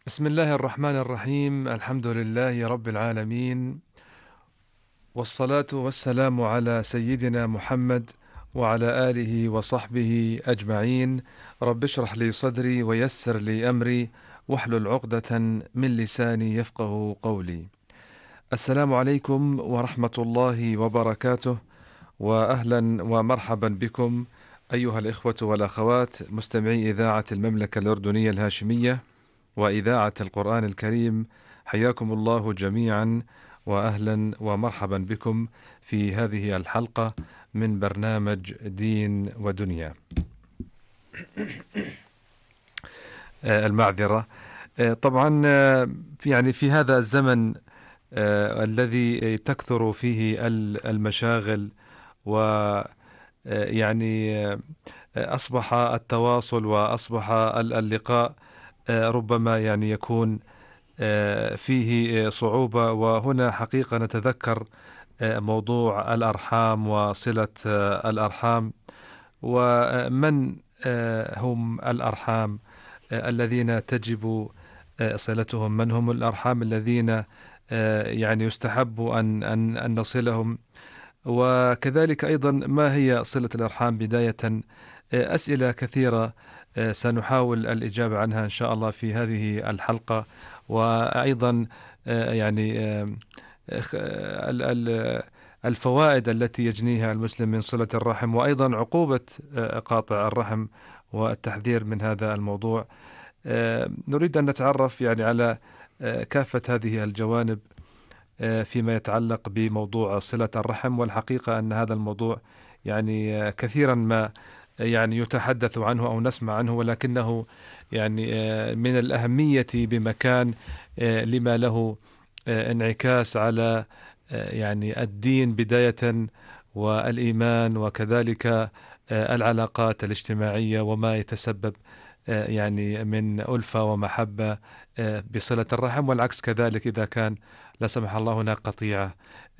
بسم الله الرحمن الرحيم. الحمد لله رب العالمين، والصلاة والسلام على سيدنا محمد وعلى آله وصحبه أجمعين. رب اشرح لي صدري ويسر لي أمري واحلل عقدة من لساني يفقه قولي. السلام عليكم ورحمة الله وبركاته، وأهلا ومرحبا بكم أيها الإخوة والأخوات مستمعي إذاعة المملكة الأردنية الهاشمية وإذاعة القرآن الكريم. حياكم الله جميعا وأهلا ومرحبا بكم في هذه الحلقة من برنامج دين ودنيا. المعذرة. طبعا في هذا الزمن الذي تكثر فيه المشاغل، و يعني أصبح التواصل وأصبح اللقاء ربما يكون فيه صعوبة. وهنا حقيقة نتذكر موضوع الأرحام وصلة الأرحام، ومن هم الأرحام الذين تجب صلتهم، من هم الأرحام الذين يستحب أن نصلهم، وكذلك أيضا ما هي صلة الأرحام بداية. أسئلة كثيرة سنحاول الإجابة عنها إن شاء الله في هذه الحلقة. وأيضا الفوائد التي يجنيها المسلم من صلة الرحم، وأيضا عقوبة قاطع الرحم والتحذير من هذا الموضوع. نريد أن نتعرف على كافة هذه الجوانب فيما يتعلق بموضوع صلة الرحم. والحقيقة أن هذا الموضوع كثيرا ما يتحدث عنه أو نسمع عنه، ولكنه من الأهمية بمكان لما له انعكاس على الدين بداية، والإيمان، وكذلك العلاقات الاجتماعية، وما يتسبب من ألفة ومحبة بصلة الرحم، والعكس كذلك إذا كان لا سمح الله هناك قطيعة.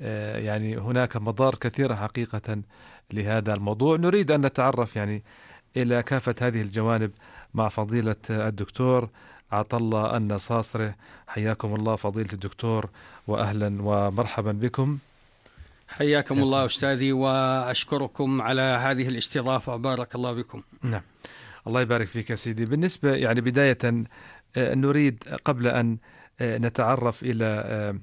هناك مضار كثيرة حقيقة لهذا الموضوع. نريد أن نتعرف إلى كافة هذه الجوانب مع فضيلة الدكتور عطلة النصاصرة. حياكم الله فضيلة الدكتور، وأهلا ومرحبا بكم. حياكم الله أستاذي، وأشكركم على هذه الاستضافة، بارك الله بكم. نعم، الله يبارك فيك يا سيدي. بالنسبة بداية نريد قبل أن نتعرف إلى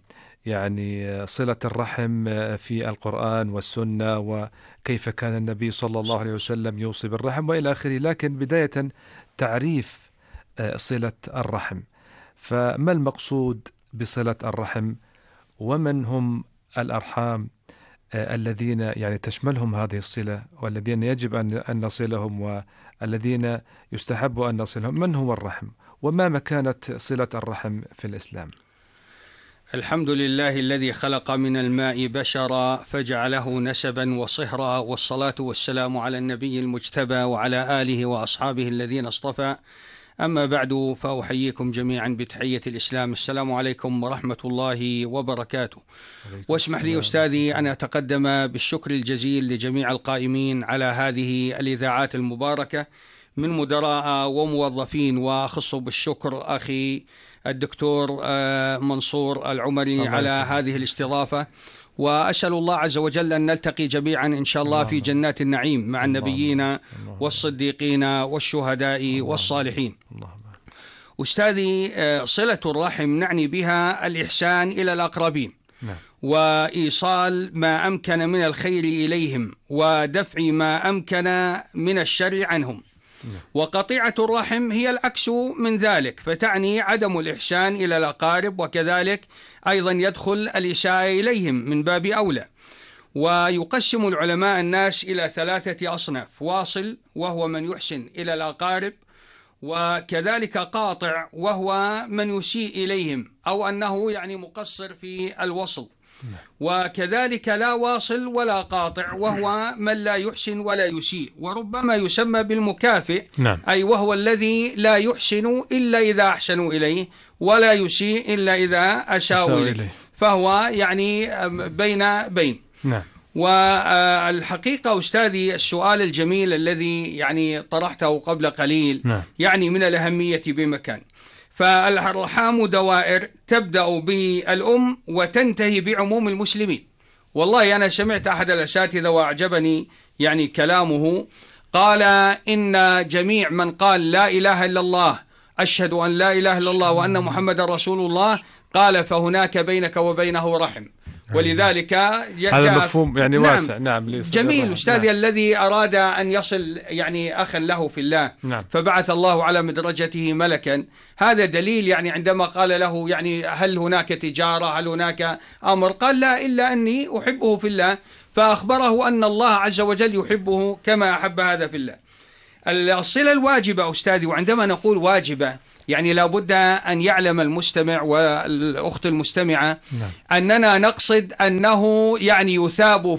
صلة الرحم في القرآن والسنة، وكيف كان النبي صلى الله عليه وسلم يوصي بالرحم وإلى آخره، لكن بداية تعريف صلة الرحم. فما المقصود بصلة الرحم، ومن هم الأرحام الذين تشملهم هذه الصلة، والذين يجب أن نصلهم، والذين يستحب أن نصلهم؟ من هو الرحم، وما مكانة صلة الرحم في الإسلام؟ الحمد لله الذي خلق من الماء بشرا فجعله نسبا وصهرا، والصلاة والسلام على النبي المجتبى وعلى آله وأصحابه الذين اصطفى. أما بعد، فأحييكم جميعا بتحية الإسلام، السلام عليكم ورحمة الله وبركاته. واسمح لي أستاذي أن أتقدم بالشكر الجزيل لجميع القائمين على هذه الإذاعات المباركة من مدراء وموظفين، وأخص بالشكر أخي الدكتور منصور العمري على هذه الاستضافة. وأسأل الله عز وجل أن نلتقي جميعا إن شاء الله في جنات النعيم مع النبيين والصديقين والشهداء والصالحين. أستاذي، صلة الرحم نعني بها الإحسان إلى الأقربين، وإيصال ما أمكن من الخير إليهم، ودفع ما أمكن من الشر عنهم. وقطيعة الرحم هي العكس من ذلك، فتعني عدم الإحسان إلى الأقارب، وكذلك أيضا يدخل الإساءة إليهم من باب أولى. ويقسم العلماء الناس إلى 3 أصناف: واصل وهو من يحسن إلى الأقارب، وكذلك قاطع وهو من يسيء إليهم أو أنه مقصر في الوصل، وكذلك لا واصل ولا قاطع وهو من لا يحسن ولا يسيء، وربما يسمى بالمكافئ. أي وهو الذي لا يحسن إلا إذا أحسنوا إليه، ولا يسيء إلا إذا أساءوا إليه، فهو بين. والحقيقة أستاذي، السؤال الجميل الذي طرحته قبل قليل من الأهمية بمكان. فالأرحام دوائر تبدأ بالأم وتنتهي بعموم المسلمين. والله أنا سمعت أحد الأساتذة وأعجبني يعني كلامه، قال إن جميع من قال لا إله إلا الله، أشهد أن لا إله إلا الله وأن محمد رسول الله، قال فهناك بينك وبينه رحم. ولذلك هذا مفهوم يعني واسع. نعم جميل أستاذي. نعم. الذي أراد أن يصل يعني أخا له في الله، نعم. فبعث الله على مدرجته ملكا، هذا دليل يعني عندما قال له يعني هل هناك تجارة، هل هناك أمر، قال لا إلا أني أحبه في الله، فأخبره أن الله عز وجل يحبه كما أحب هذا في الله. الصلة الواجبة أستاذي، وعندما نقول واجبة يعني لابد أن يعلم المستمع والأخت المستمعة أننا نقصد أنه يعني يثاب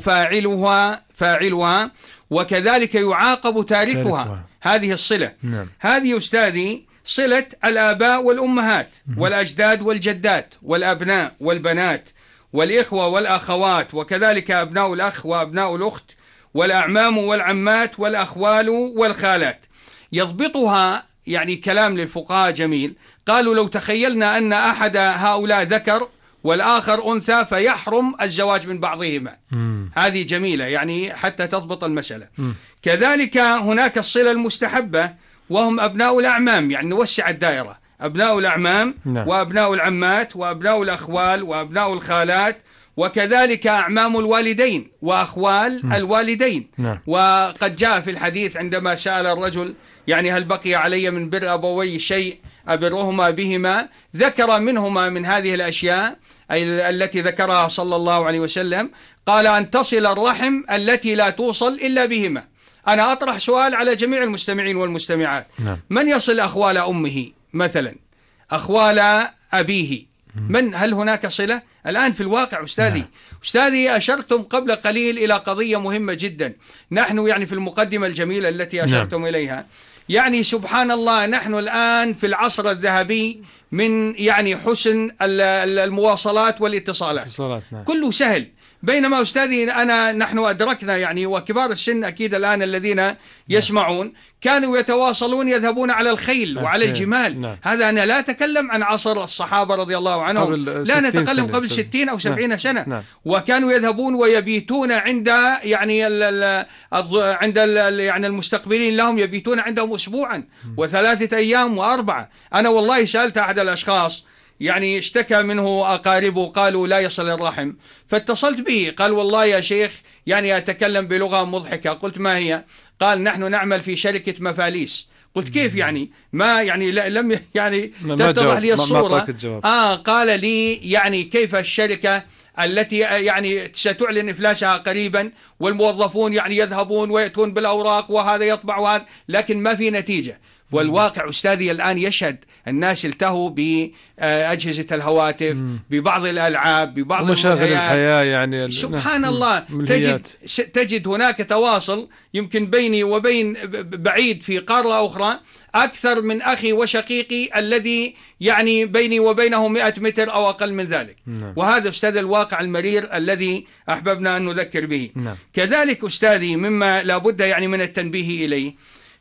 فاعلها وكذلك يعاقب تاركها. هذه الصلة. هذه أستاذي صلة الآباء والأمهات والأجداد والجدات والأبناء والبنات والإخوة والأخوات، وكذلك أبناء الأخ وأبناء الأخت والأعمام والعمات والأخوال والخالات. يضبطها يعني كلام للفقهاء جميل، قالوا لو تخيلنا أن أحد هؤلاء ذكر والآخر أنثى فيحرم الزواج من بعضهما. هذه جميلة يعني حتى تضبط المسألة. كذلك هناك الصلة المستحبة وهم أبناء الأعمام، يعني نوسع الدائرة، أبناء الأعمام وأبناء العمات وأبناء الأخوال وأبناء الخالات، وكذلك أعمام الوالدين وأخوال الوالدين. وقد جاء في الحديث عندما سأل الرجل يعني هل بقي علي من بر أبوي شيء أبرهما بهما، ذكر منهما من هذه الأشياء التي ذكرها صلى الله عليه وسلم، قال أن تصل الرحم التي لا توصل إلا بهما. أنا أطرح سؤال على جميع المستمعين والمستمعات، من يصل أخوال أمه مثلا، أخوال أبيه، هل هناك صلة الآن في الواقع أستاذي أشرتم قبل قليل إلى قضية مهمة جدا. نحن يعني في المقدمة الجميلة التي أشرتم إليها، يعني سبحان الله نحن الآن في العصر الذهبي من يعني حسن المواصلات والاتصالات، كله سهل. بينما أستاذي نحن أدركنا يعني، وكبار السن أكيد الآن الذين يسمعون كانوا يتواصلون يذهبون على الخيل وعلى الجمال. هذا أنا لا أتكلم عن عصر الصحابة رضي الله عنهم، لا نتكلم قبل 60 أو 70 سنة. وكانوا يذهبون ويبيتون عند يعني عند يعني المستقبلين لهم، يبيتون عندهم أسبوعا و3 أيام و4. أنا والله سألت أحد الأشخاص يعني اشتكى منه أقاربه قالوا لا يصل الرحم، فاتصلت به قال والله يا شيخ يعني أتكلم بلغة مضحكة. قلت ما هي؟ قال نحن نعمل في شركة مفاليس. قلت كيف يعني؟ ما يعني لم يعني تتضح لي الصورة. قال لي يعني كيف الشركة التي يعني ستعلن إفلاسها قريبا والموظفون يعني يذهبون ويأتون بالأوراق وهذا يطبع وهذا، لكن ما في نتيجة. والواقع أستاذي الآن يشهد، الناس التهوا بأجهزة الهواتف، ببعض الألعاب، ببعض مشاغل الحياة يعني سبحان الله. تجد هناك تواصل يمكن بيني وبين بعيد في قارة أخرى أكثر من أخي وشقيقي الذي يعني بيني وبينه 100 متر أو أقل من ذلك. وهذا أستاذ الواقع المرير الذي أحببنا أن نذكر به. كذلك أستاذي مما لابد يعني من التنبيه إليه،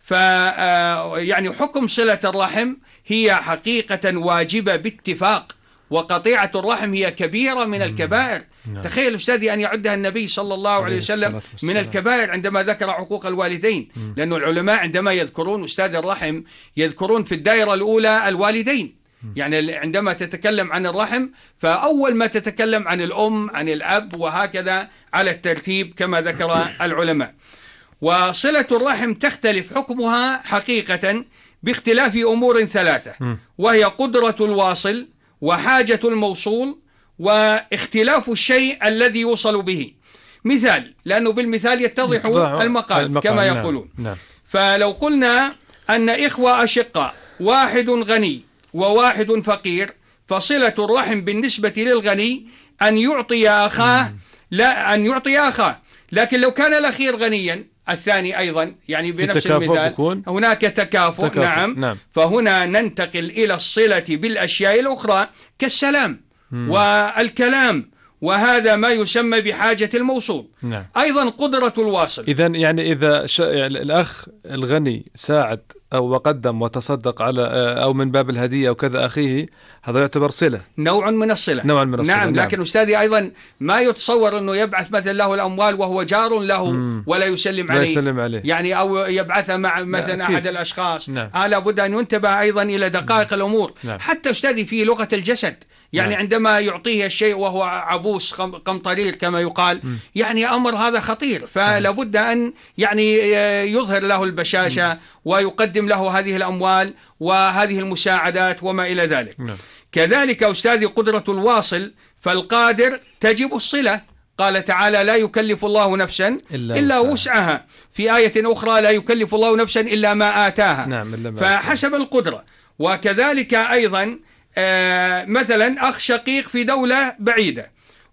يعني حكم صلة الرحم هي حقيقة واجبة باتفاق، وقطيعة الرحم هي كبيرة من الكبائر. تخيل أستاذي أن يعدها النبي صلى الله عليه وسلم من الكبائر عندما ذكر حقوق الوالدين، لأن العلماء عندما يذكرون أستاذ الرحم يذكرون في الدائرة الأولى الوالدين. يعني عندما تتكلم عن الرحم فأول ما تتكلم عن الأم عن الأب وهكذا على الترتيب كما ذكر العلماء. وصلة الرحم تختلف حكمها حقيقة باختلاف أمور 3، وهي قدرة الواصل وحاجة الموصول واختلاف الشيء الذي يوصل به. مثال، لأنه بالمثال يتضح المقال كما يقولون. فلو قلنا أن إخوة أشقاء، واحد غني وواحد فقير، فصلة الرحم بالنسبة للغني أن يعطي أخاه، لا أن يعطي أخاه، لكن لو كان الأخير غنيا الثاني أيضا يعني بنفس المثال هناك تكافؤ. نعم. فهنا ننتقل إلى الصلة بالأشياء الأخرى كالسلام والكلام وهذا ما يسمى بحاجة الموصول. نعم. أيضا قدرة الواصل. إذن يعني إذا يعني الأخ الغني ساعد أو وقدم وتصدق على أو من باب الهدية أو كذا أخيه، هذا يعتبر صلة، نوع من الصلة. نوع من الصلة. نعم. لكن أستاذي أيضا ما يتصور أنه يبعث مثلا له الأموال وهو جار له ولا يسلم عليه. يسلم عليه يعني أو يبعثها مع مثلا أحد الأشخاص. نعم. لابد أن ينتبه أيضا إلى دقائق الأمور. نعم. حتى أستاذي في لغة الجسد، يعني نعم. عندما يعطيه الشيء وهو عبوس قمطرير كما يقال، يعني أمر هذا خطير، فلا بد أن يعني يظهر له البشاشة ويقدم له هذه الأموال وهذه المساعدات وما إلى ذلك. نعم. كذلك أستاذي قدرة الواصل، فالقادر تجب الصلة. قال تعالى: لا يكلف الله نفسا إلا وسعها. في آية أخرى: لا يكلف الله نفسا إلا ما آتاها. نعم. إلا ما فحسب القدرة. وكذلك أيضا مثلا أخ شقيق في دولة بعيدة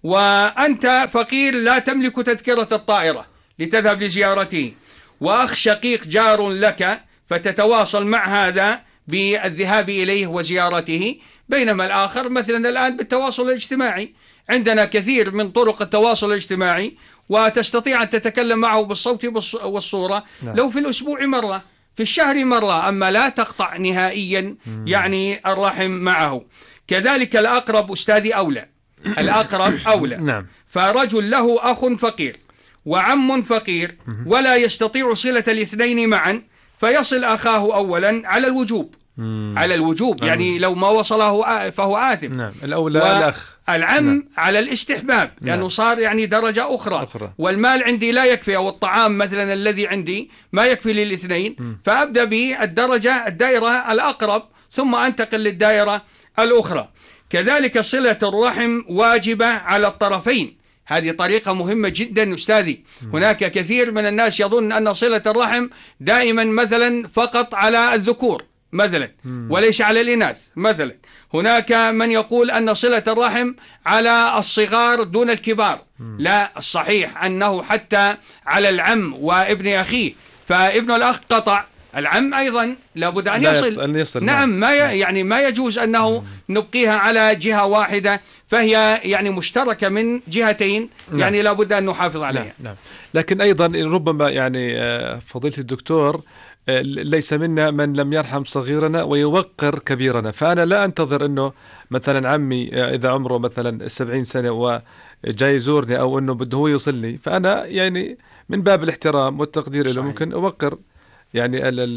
وأنت فقير لا تملك تذكرة الطائرة لتذهب لزيارته، وأخ شقيق جار لك فتتواصل مع هذا بالذهاب إليه وزيارته، بينما الآخر مثلا الآن بالتواصل الاجتماعي عندنا كثير من طرق التواصل الاجتماعي، وتستطيع أن تتكلم معه بالصوت والصورة لو في الأسبوع مرة، في الشهر مرة، أما لا تقطع نهائيا يعني الرحم معه. كذلك الأقرب أستاذي أولى، الأقرب أولى. نعم. فرجل له أخ فقير وعم فقير ولا يستطيع صلة الاثنين معا، فيصل أخاه أولا على الوجوب. على الوجوب، يعني لو ما وصله فهو آثم. نعم. الأولى الأخ. العم نعم. على الاستحباب، لأنه صار يعني درجة أخرى. والمال عندي لا يكفي، أو الطعام مثلا الذي عندي ما يكفي للاثنين، فأبدأ بالدرجة الدائرة الأقرب ثم أنتقل للدائرة الأخرى. كذلك صلة الرحم واجبة على الطرفين، هذه طريقة مهمة جدا أستاذي. هناك كثير من الناس يظن أن صلة الرحم دائما مثلا فقط على الذكور مثلا وليس على الإناث مثلا. هناك من يقول أن صلة الرحم على الصغار دون الكبار. لا، الصحيح أنه حتى على العم وابن أخيه، فابن الأخ قطع، العم أيضا لابد أن يصل. نعم. يعني ما يجوز أنه نبقيها على جهة واحدة، فهي يعني مشتركة من جهتين. يعني لابد أن نحافظ عليها. نعم. لكن أيضا ربما يعني فضيلة الدكتور، ليس منا من لم يرحم صغيرنا ويوقر كبيرنا. فأنا لا أنتظر أنه مثلا عمي إذا عمره مثلا 70 سنة وجاي يزورني أو أنه بده هو يوصلني، فأنا يعني من باب الاحترام والتقدير له ممكن أوقر يعني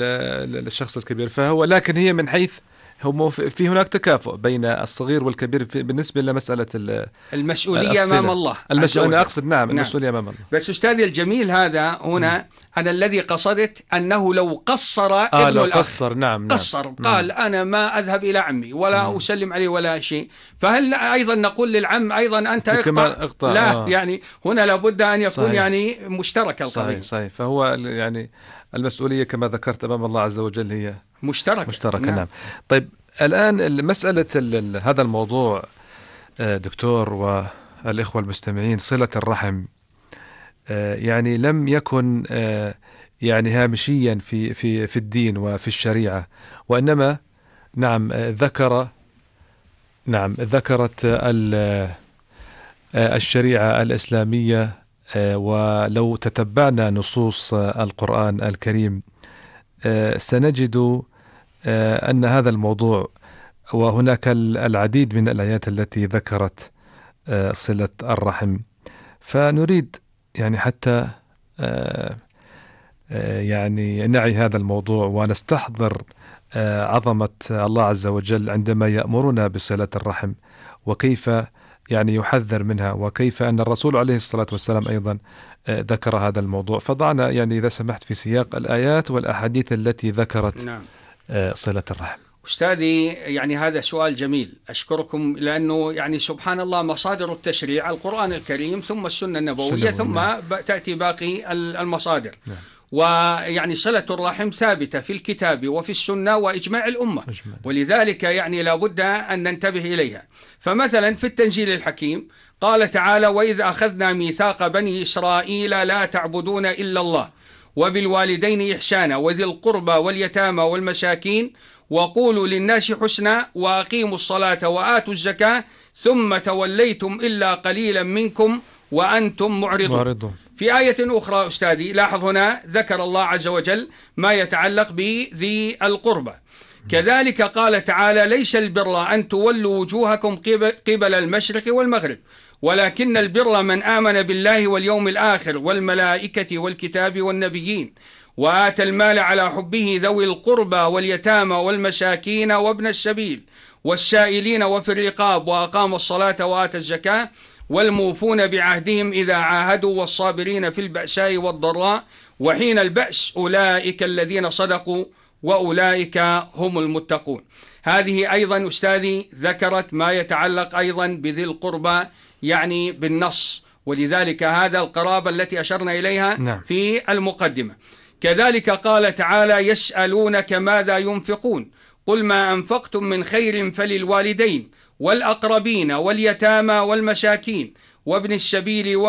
الشخص الكبير. فهو لكن هي من حيث هم في هناك تكافؤ بين الصغير والكبير بالنسبة لمسألة المسؤولية أمام الله. أنا أقصد نعم المسؤولية أمام الله. بس أستاذي الجميل هذا هنا أنا الذي قصدت أنه لو قصر ابن لو الأخ قصر قصر قال أنا ما أذهب إلى عمي ولا أسلم عليه ولا شيء، فهل أيضا نقول للعم أيضا أنت اقطع؟ لا يعني هنا لابد أن يكون صحيح. يعني مشترك القضية. صحيح. فهو يعني المسؤولية كما ذكرت أمام الله عز وجل هي مشتركة. نعم. طيب الآن مسألة هذا الموضوع دكتور والإخوة المستمعين، صلة الرحم يعني لم يكن يعني هامشيا في الدين وفي الشريعة، وإنما ذكرت الشريعة الإسلامية. ولو تتبعنا نصوص القرآن الكريم سنجد أن هذا الموضوع، وهناك العديد من الآيات التي ذكرت صلة الرحم. فنريد يعني حتى يعني نعي هذا الموضوع ونستحضر عظمة الله عز وجل عندما يأمرنا بصلة الرحم، وكيف يعني يحذر منها، وكيف أن الرسول عليه الصلاة والسلام أيضا ذكر هذا الموضوع. فضعنا يعني إذا سمحت في سياق الآيات والأحاديث التي ذكرت صلة الرحم. أستاذي يعني هذا سؤال جميل، أشكركم، لأنه يعني سبحان الله مصادر التشريع القرآن الكريم ثم السنة النبوية ثم تأتي باقي المصادر. ويعني صلة الرحم ثابتة في الكتاب وفي السنة وإجماع الأمة، ولذلك يعني لابد أن ننتبه إليها. فمثلا في التنزيل الحكيم قال تعالى: وإذ أخذنا ميثاق بني إسرائيل لا تعبدون إلا الله وبالوالدين إحسانا وذي القربى واليتامى والمساكين وقولوا للناس حسنا وأقيموا الصلاة وآتوا الزكاة ثم توليتم إلا قليلا منكم وأنتم معرضون. في آية أخرى أستاذي لاحظ هنا ذكر الله عز وجل ما يتعلق بذي القربى. كذلك قال تعالى: ليس البر أن تولوا وجوهكم قبل المشرق والمغرب ولكن البر من آمن بالله واليوم الآخر والملائكة والكتاب والنبيين وآتى المال على حبه ذوي القربى واليتامى والمساكين وابن السبيل والسائلين وفي الرقاب وأقام الصلاة وآتى الزكاة والموفون بعهدهم إذا عاهدوا والصابرين في البأساء والضراء وحين البأس أولئك الذين صدقوا وأولئك هم المتقون. هذه أيضا أستاذي ذكرت ما يتعلق أيضا بذي القربى يعني بالنص، ولذلك هذا القرابة التي أشرنا إليها في المقدمة. كذلك قال تعالى: يسألونك ماذا ينفقون قل ما أنفقتم من خير فللوالدين والأقربين واليتامى والمساكين وابن السبيل